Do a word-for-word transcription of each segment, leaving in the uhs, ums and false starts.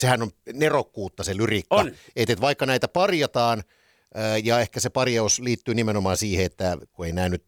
sehän on nerokkuutta se lyriikka. On. Että et vaikka näitä parjataan, ja ehkä se parjaus liittyy nimenomaan siihen, että kun ei näy nyt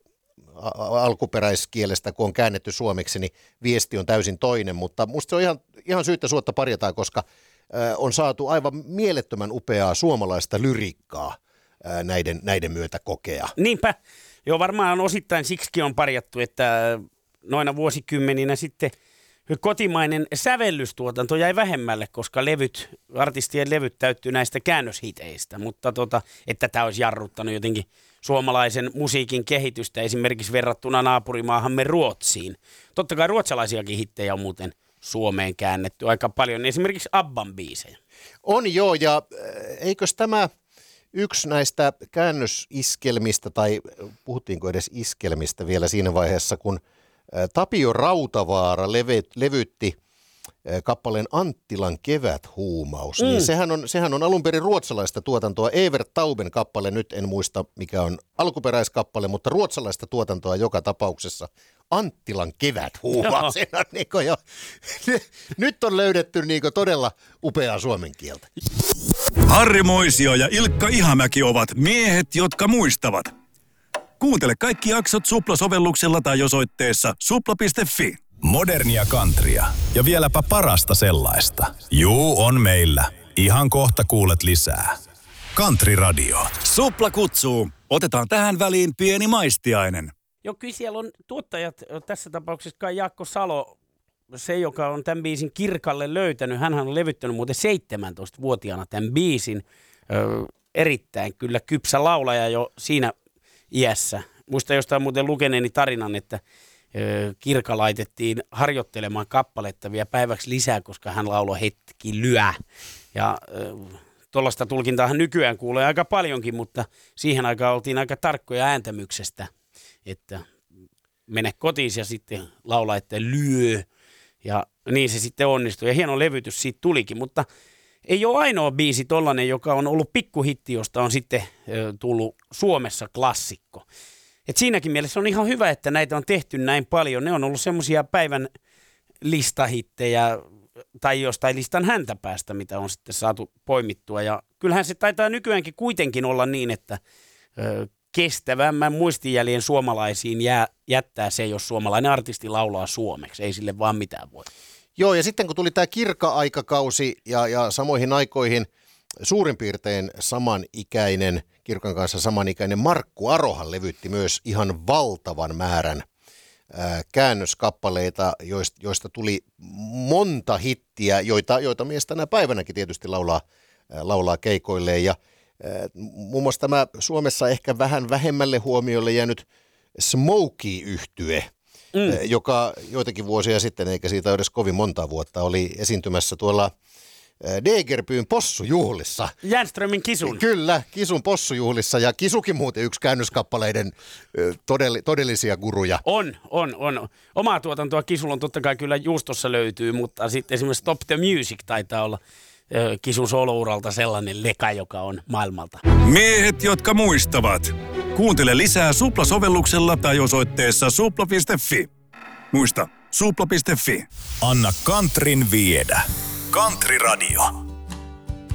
alkuperäiskielestä, kun on käännetty suomeksi, niin viesti on täysin toinen, mutta musta se on ihan, ihan syyttä suotta parjataan, koska on saatu aivan mielettömän upeaa suomalaista lyriikkaa näiden, näiden myötä kokea. Niinpä. Joo, varmaan osittain siksikin on parjattu, että noina vuosikymmeninä sitten kotimainen sävellystuotanto jäi vähemmälle, koska levyt, artistien levyt täyttyy näistä käännöshiteistä, mutta tota, että tämä olisi jarruttanut jotenkin suomalaisen musiikin kehitystä esimerkiksi verrattuna naapurimaahamme Ruotsiin. Totta kai ruotsalaisiakin hittejä on muuten Suomeen käännetty aika paljon, esimerkiksi Abban biisejä. On joo, ja eikös tämä yksi näistä käännösiskelmistä, tai puhuttiinko edes iskelmistä vielä siinä vaiheessa, kun Tapio Rautavaara leve, levytti kappaleen Anttilan keväthuumaus, mm. niin sehän on, sehän on alun perin ruotsalaista tuotantoa. Evert Tauben kappale, nyt en muista mikä on alkuperäiskappale, mutta ruotsalaista tuotantoa joka tapauksessa. Anttilan keväthuumaus. On niin jo, nyt on löydetty niin todella upeaa suomen kieltä. Harri Moisio ja Ilkka Ihamäki ovat miehet, jotka muistavat. Kuuntele kaikki jaksot Supla-sovelluksella tai osoitteessa supla piste fi. Modernia countrya ja vieläpä parasta sellaista. Juu, on meillä. Ihan kohta kuulet lisää. Country Radio. Supla kutsuu. Otetaan tähän väliin pieni maistiainen. Joo, kyllä siellä on tuottajat, tässä tapauksessa kai Jaakko Salo, se joka on tämän biisin Kirkalle löytänyt. Hänhän on levyttänyt muuten seitsemäntoistavuotiaana tämän biisin. Ö, erittäin kyllä kypsä laulaja jo siinä iässä. Muista jostain muuten lukeneeni tarinan, että ö, Kirka laitettiin harjoittelemaan kappaletta vielä päiväksi lisää, koska hän lauloi hetki lyö. Ja tuollaista tulkintaahan nykyään kuulee aika paljonkin, mutta siihen aikaan oltiin aika tarkkoja ääntämyksestä, että mene kotiin ja sitten laula, että lyö. Ja niin se sitten onnistui. Ja hieno levytys siitä tulikin, mutta ei ole ainoa biisi tollainen, joka on ollut pikkuhitti, josta on sitten ö, tullut Suomessa klassikko. Et siinäkin mielessä on ihan hyvä, että näitä on tehty näin paljon. Ne on ollut semmoisia päivän listahittejä tai jostain listan häntäpäästä, mitä on sitten saatu poimittua. Ja kyllähän se taitaa nykyäänkin kuitenkin olla niin, että ö, kestävämmän muistijäljen suomalaisiin jää, jättää se, jos suomalainen artisti laulaa suomeksi. Ei sille vaan mitään voi. Joo, ja sitten kun tuli tämä Kirkka-aikakausi ja, ja samoihin aikoihin suurin piirtein samanikäinen, Kirkan kanssa samanikäinen Markku Arohan levytti myös ihan valtavan määrän ää, käännöskappaleita, joista, joista tuli monta hittiä, joita, joita mies tänä päivänäkin tietysti laulaa, ää, laulaa keikoilleen. Ja ää, muun muassa tämä Suomessa ehkä vähän vähemmälle huomiolle jäänyt Smokey-yhtye, Mm. joka joitakin vuosia sitten, eikä siitä edes kovin monta vuotta, oli esiintymässä tuolla Degerbyyn possujuhlissa. Jänströmin Kisun. Kyllä, Kisun possujuhlissa, ja Kisukin muuten yksi käännöskappaleiden todelli, todellisia guruja. On, on, on. Omaa tuotantoa Kisulla on totta kai kyllä juustossa löytyy, mutta sitten esimerkiksi Stop the Music taitaa olla Kisun solouralta sellainen leka, joka on maailmalta. Miehet, jotka muistavat. Kuuntele lisää Supla-sovelluksella tai osoitteessa supla piste fi. Muista, supla piste fi. Anna countryn viedä. Country Radio.